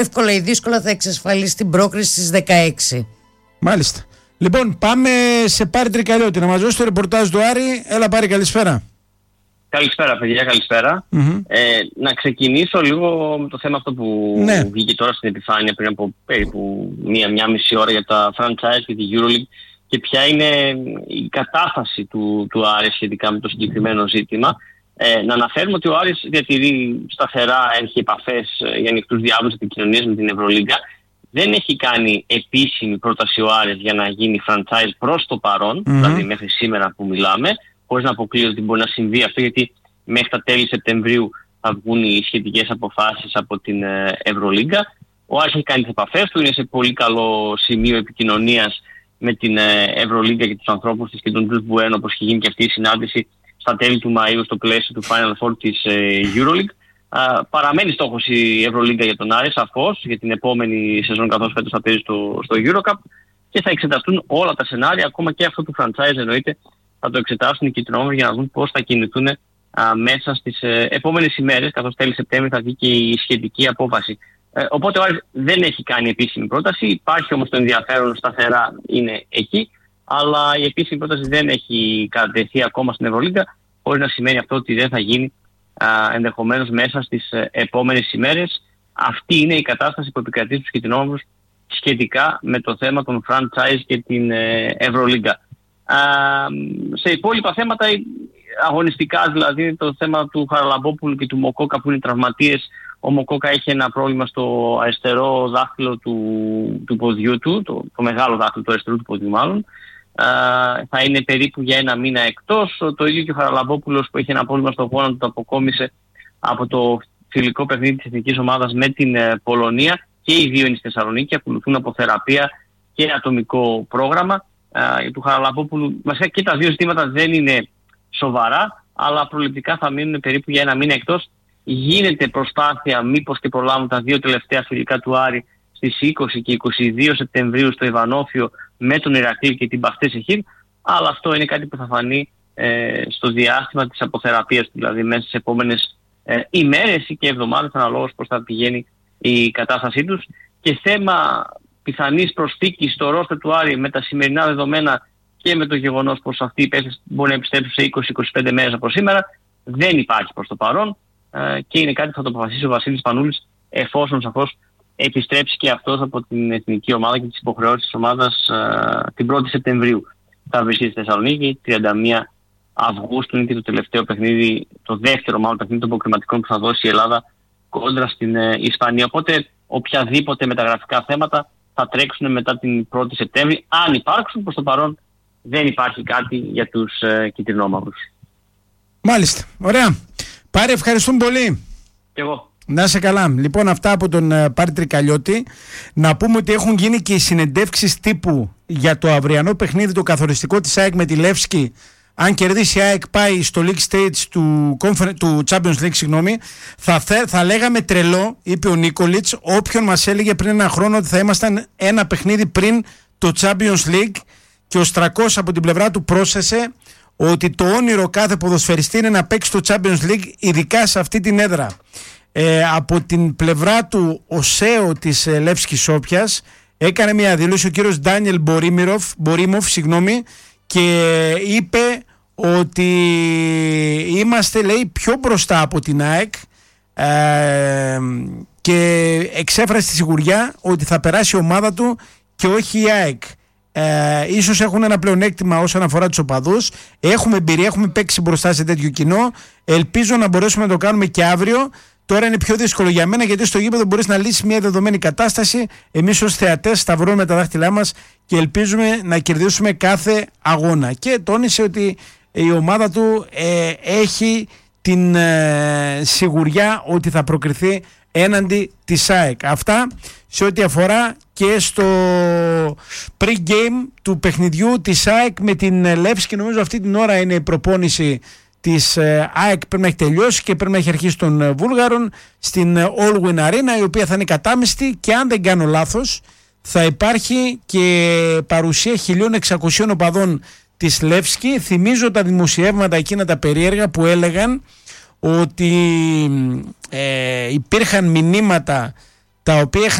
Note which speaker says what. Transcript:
Speaker 1: εύκολα ή δύσκολα θα εξασφαλίσει την πρόκριση στις 16.
Speaker 2: Μάλιστα. Λοιπόν, πάμε σε Πάρη Τρικαλιώτη να μας δώσει το ρεπορτάζ του Άρη. Έλα Πάρη, καλησπέρα.
Speaker 3: Καλησπέρα παιδιά, καλησπέρα. Να ξεκινήσω λίγο με το θέμα αυτό που βγήκε τώρα στην επιφάνεια πριν από περίπου μία μισή ώρα για τα franchise και τη EuroLeague και ποια είναι η κατάσταση του Άρη σχετικά με το συγκεκριμένο ζήτημα. Να αναφέρουμε ότι ο Άρης διατηρεί σταθερά, έχει επαφές για ανοιχτούς διάβλους επικοινωνίας με την Ευρωλίγκα. Δεν έχει κάνει επίσημη πρόταση ο Άρης για να γίνει franchise προς το παρόν, δηλαδή μέχρι σήμερα που μιλάμε, χωρίς να αποκλείω ότι μπορεί να συμβεί αυτό, γιατί μέχρι τα τέλη Σεπτεμβρίου θα βγουν οι σχετικές αποφάσεις από την Ευρωλίγκα. Ο Άρης έχει κάνει τις επαφές του, είναι σε πολύ καλό σημείο επικοινωνίας με την Ευρωλίγκα και τους ανθρώπους της και τον Τζους Μπουένο, όπως έχει γίνει και αυτή η συνάντηση στα τέλη του Μαΐου στο πλαίσιο του Final Four της EuroLeague. Παραμένει στόχος η Ευρωλίγκα για τον Άρη, σαφώς, για την επόμενη σεζόν, καθώς φέτος θα παίζει στο EuroCup, και θα εξεταστούν όλα τα σενάρια, ακόμα και αυτό του franchise εννοείται, θα το εξετάσουν οι κοινωνικοί για να δουν πώς θα κινηθούν μέσα στις επόμενες ημέρες, καθώς τέλη Σεπτέμβρη θα βγει και η σχετική απόφαση. Οπότε ο Άρης δεν έχει κάνει επίσημη πρόταση, υπάρχει όμως το ενδιαφέρον σταθερά είναι εκεί, αλλά η επίσημη πρόταση δεν έχει κατατεθεί ακόμα στην Ευρωλίγκα, χωρίς να σημαίνει αυτό ότι δεν θα γίνει ενδεχομένως μέσα στις επόμενες ημέρες. Αυτή είναι η κατάσταση που επικρατεί στους κοινωνικούς σχετικά με το θέμα των franchise και την Ευρωλίγκα. Σε υπόλοιπα θέματα, αγωνιστικά δηλαδή, το θέμα του Χαραλαμπόπουλου και του Μοκόκα που είναι τραυματίες. Ο Μοκόκα έχει ένα πρόβλημα στο αριστερό δάχτυλο του ποδιού του, το μεγάλο δάχτυλο του αριστερού του ποδιού μάλλον. Θα είναι περίπου για ένα μήνα εκτός. Το ίδιο και ο Χαραλαμπόπουλος που έχει ένα πρόβλημα στο γόνατο, το αποκόμισε από το φιλικό παιχνίδι της εθνικής ομάδας με την Πολωνία, και οι δύο είναι στη Θεσσαλονίκη, ακολουθούν από θεραπεία και ατομικό πρόγραμμα. Του Χαραλαμπόπουλου βασικά και τα δύο ζητήματα δεν είναι σοβαρά, αλλά προληπτικά θα μείνουν περίπου για ένα μήνα εκτός. Γίνεται προσπάθεια μήπως και προλάβουν τα δύο τελευταία φιλικά του Άρη στις 20 και 22 Σεπτεμβρίου στο Ιβανόφιο με τον Ηρακλή και την Μπαχτέ Σεχίρ, αλλά αυτό είναι κάτι που θα φανεί στο διάστημα της αποθεραπείας, δηλαδή μέσα στις επόμενες ημέρες ή και εβδομάδες, αναλόγως πώς θα πηγαίνει η κατάστασή τους. Και θέμα πιθανής προσθήκης στο ρόστερ του Άρη με τα σημερινά δεδομένα και με το γεγονός πως αυτοί οι παίκτες μπορεί να επιστρέψουν σε 20-25 μέρες από σήμερα, δεν υπάρχει προς το παρόν, και είναι κάτι που θα το αποφασίσει ο Βασίλης Πανούλης, εφόσον σαφώς επιστρέψει και αυτός από την εθνική ομάδα και τις υποχρεώσεις της ομάδας την 1η Σεπτεμβρίου. Θα βρίσκεται στη Θεσσαλονίκη, 31 Αυγούστου είναι και το τελευταίο παιχνίδι, το δεύτερο μάλλον παιχνίδι των προκριματικών που θα δώσει η Ελλάδα κόντρα στην Ισπανία. Οπότε οποιαδήποτε μεταγραφικά θέματα θα τρέξουν μετά την 1η Σεπτέμβρη, αν υπάρξουν. Προς το παρόν δεν υπάρχει κάτι για τους κυτρινόμαυρους.
Speaker 2: Μάλιστα, ωραία. Πάρη, ευχαριστούμε πολύ.
Speaker 3: Και εγώ.
Speaker 2: Να είσαι καλά. Λοιπόν, αυτά από τον Πάρη Τρικαλιώτη. Να πούμε ότι έχουν γίνει και οι συνεντεύξεις τύπου για το αυριανό παιχνίδι, το καθοριστικό της ΑΕΚ με τη Λεύσκη. Αν κερδίσει η ΑΕΚ, πάει στο League Stage του Champions League, συγγνώμη. Θα λέγαμε τρελό, είπε ο Νίκολιτς, όποιον μας έλεγε πριν ένα χρόνο ότι θα ήμασταν ένα παιχνίδι πριν το Champions League, και ο Στρακός από την πλευρά του πρόσθεσε ότι το όνειρο κάθε ποδοσφαιριστή είναι να παίξει το Champions League, ειδικά σε αυτή την έδρα. Από την πλευρά του ο ΣΕΟ της Λεύσκης Σόφιας έκανε μια δήλωση, ο κύριος Ντάνιελ Μπορίμοφ, και είπε ότι είμαστε, λέει, πιο μπροστά από την ΑΕΚ, και εξέφρασε τη σιγουριά ότι θα περάσει η ομάδα του και όχι η ΑΕΚ. Ίσως έχουν ένα πλεονέκτημα όσον αφορά τους οπαδούς. Έχουμε εμπειρία, έχουμε παίξει μπροστά σε τέτοιο κοινό. Ελπίζω να μπορέσουμε να το κάνουμε και αύριο. Τώρα είναι πιο δύσκολο για μένα, γιατί στο γήπεδο μπορείς να λύσεις μια δεδομένη κατάσταση. Εμείς ως θεατές σταυρώνουμε τα δάχτυλά μας και ελπίζουμε να κερδίσουμε κάθε αγώνα. Και τόνισε ότι η ομάδα του έχει την σιγουριά ότι θα προκριθεί έναντι της ΑΕΚ. Αυτά σε ό,τι αφορά και στο pre-game του παιχνιδιού της ΑΕΚ με την Λεύσκη. Νομίζω αυτή την ώρα είναι η προπόνηση της ΑΕΚ, πρέπει να έχει τελειώσει και πρέπει να έχει αρχίσει των Βούλγαρων στην Allwyn Arena, η οποία θα είναι κατάμεστη, και αν δεν κάνω λάθος θα υπάρχει και παρουσία 1.600 οπαδών της Λεύσκη. Θυμίζω τα δημοσιεύματα εκείνα τα περίεργα που έλεγαν ότι υπήρχαν μηνύματα τα οποία